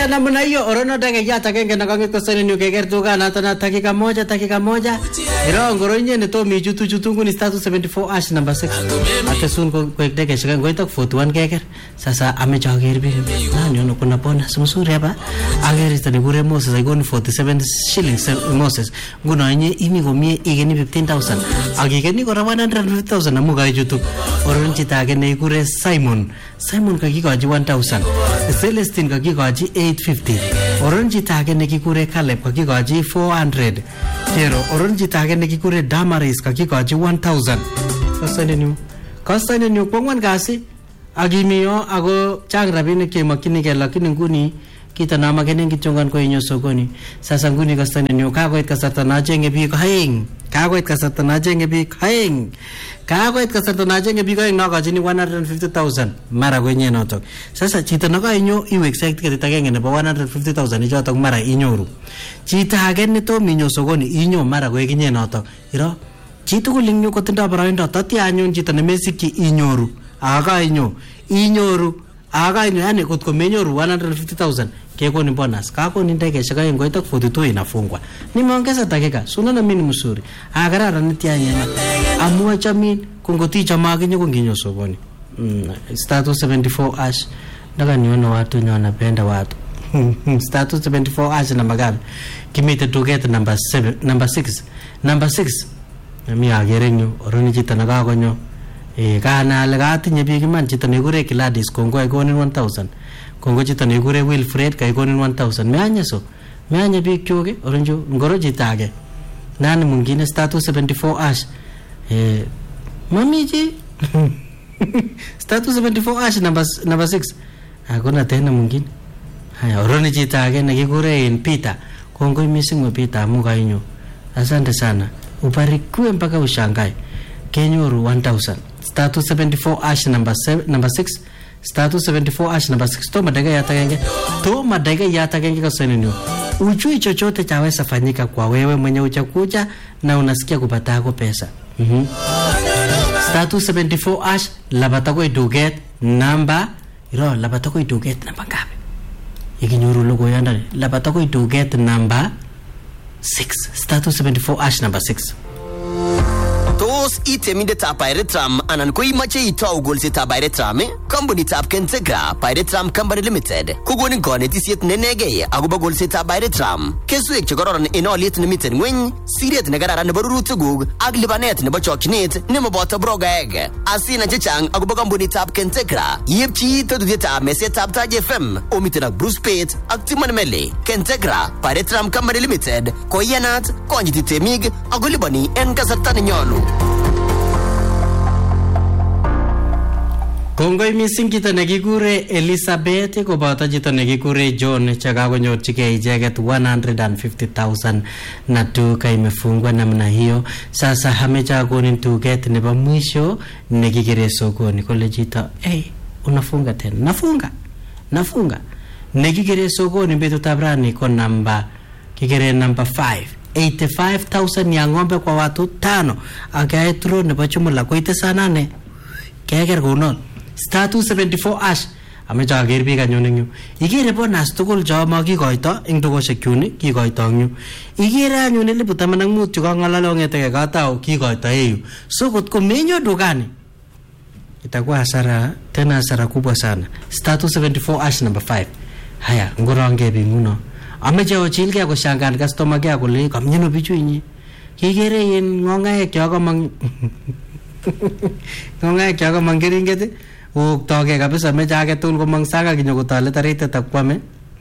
Haya namna hiyo orono dakika takenge na kange kosani ni ukegertuka na tana dakika moja iro ngoro nyene to mi chutu ni status 74 ash number 6 atesun ko kwekdeke shika ngoita 41 keger sasa amechager bi nani ono kuna bonus msuri hapa ageri tani gure Moses igoni 47 shillings Moses nguno nye imi gomie igeni 15000 agigeni ko 150000 amuga chutu oron chitake ne gure Simon kakikoji 1000 Celestine kakikoji 850 oron chitake ne kikure Caleb kakikoji 400 pero oron chitake ne kikure Damaris kakikoji 1000 kasane ni kwangwan kasi agimiyo ago chang rabinik kemakkinige lakini nguni kita nama kenen kichongan ko inyo sokoni sasa nguni kasane ni kagoit kasarta na jenge bi ko haing kagoit kasarta na jenge bi na gajini 150000 mara kwenye notok sasa chita naka inyo iwekse tiketi agenge nebo 150000 ichotok mara inyoru chita age nito minyo sokoni inyo mara kwenye notok iro chitugul inyo kotindo baraindo tatya anyun chita nemesikyi inyoru yani kotko menyoru 150000 kekoni bonus kakoni ndege shaka ngoita 42 inafungwa nimeongeza dakika sunana mimi mzuri agarara nitianya amua chamin kungoti chama kinyo kunginyo sokoni status 74 ash daga niona watu wanapenda watu status 74 ash namba gapi kimite tuget number 6 nami agerenyo oroni chita nagagonyo kana lagatinye biik man chito negure Gladys kongo ikonin 1000 kongo chito negure Wilfred ka ikonin 1000 meanye biik choge oronjo ngoro chitage nani mwingine status 74 ash mamiji status 74 ash number 6 hakuna tena mwingine haya oroni chitage negigure Peter kongo missing Peter muga inyo asante sana ubarikiwe mpaka ushangae kenyoru 1000 status 74 ash number 6 status 74 ash number 6 to madega yatagenge kaseni ujui chochote chaweza fanyika kwa wewe mwenye uchakuja na unasikia kupata yako pesa status 74 ash labatako iduget number ngapi ikinyuru logo yanda labatako iduget number 6 status 74 ash number 6 Tos iteminde ta Pairetram anan ko imache itau golse ta Pairetram company tap Kentegra Pairetram Company Limited kugonin konetisiet nenege agoba golse ta Pairetram kesuek chekororon en oliet nemiten ngweny siret nekararan nebo rurutikuk ak libanet nebo chokchinet nemoboto brogaeg asina chechang agoba company tap Kentegra yepchi totutietab mesetab Taj FM omiten ak Bruce Pate ak Timon Mele Kentegra Pairetram Company Limited koyanat konyiti temik agolibani en kasarta nenyolu. Kongoi missing chito nekikure Elizabeth koboto chito nekikure John chakakonyorchigei icheket 150,000 na duka imefungwa namna hiyo. Sasa hamecha konin tuget nebo mwisho nekikire sokoni kole chito unafunga tena nafunga nekikire sokoni betutab rani ko namba 5 85,000 ya ng'ombe kwa watu 5 akaetro nebo jumla koite sana 8 keger kunon status 74 ash amecha ger biik anyone nyu igere bonus tugul choma kikoito ing tugoshek kyuni kikoito nyu igere anyone 15,000 chukang'alale ong'etege katao kikoito eyu so kotko menyo dukani itakuwa hasara kubwa sana status 74 ash number 5 haya ngoronge binguno ameche ochilge kushangan customer care kole kamnyeno bichu inyi kigere yin ngongaek chako mangeringet uktoke kabisa meche age tugul komang saka kinyo kotolet aritet akwame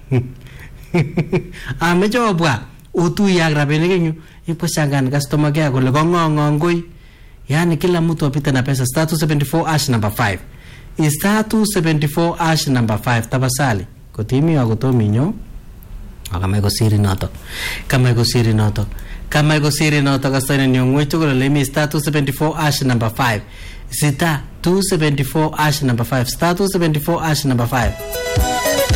ameche obwa utuye ak rabinik enyu ipkoshangan customer care kole kongongongoi yani kila mtu apite na pesa status 74 ash number 5 status 74 ash number 5 tabasali kotimi akotominyo kama iko siri noto kasane ni ngwe tugul le mi status 74 ash number 5 sita 274 ash number 5 status 74 ash number 5